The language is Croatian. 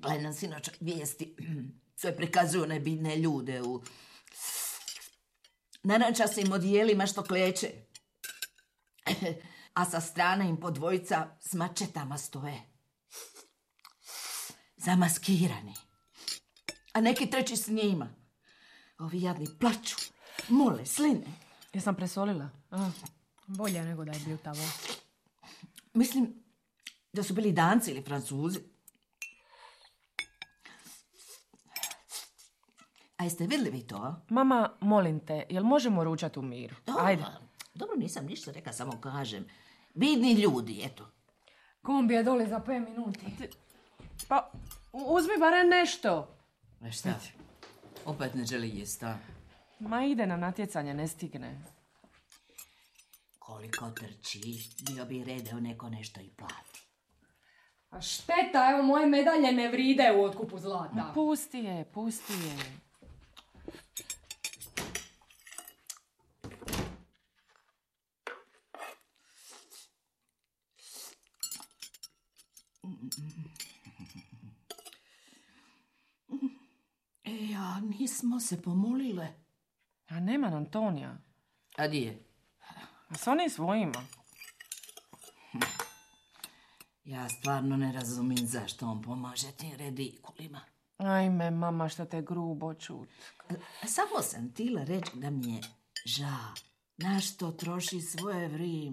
Gledam sinoć vijesti koje prikazuju nebitne ljude u narančastim odijelima što kleče. A sa strane im po dvojica s mačetama stoje. Zamaskirani. A neki treći s njima. Ovi jadni plaču, mole, sline. Jesam presolila? Bolje nego da je bio tamo. Mislim da su bili Danci ili Francuzi. A jeste vidjeli vi to? Mama, molim te, jel možemo ručati u miru? Ajde. Dobro, nisam ništa rekla, samo kažem. Vidni ljudi, eto. Kombi je doli za 5 minuti. Pa, uzmi barem nešto. Šta? Opet ne želi jesti, a? Ma ide na natjecanje, ne stigne. Koliko trči, bio bi redeo neko nešto i plati. A šteta, evo moje medalje ne vride u otkupu zlata. Pusti je. A nismo se pomolile. A nema Antonija. A di je? A s onim svojima. Ja stvarno ne razumijem zašto on pomaže tim redikulima. Ajme, mama, što te grubo čut. Samo sam htjela reći da mi je žao. Na što troši svoje vrijeme.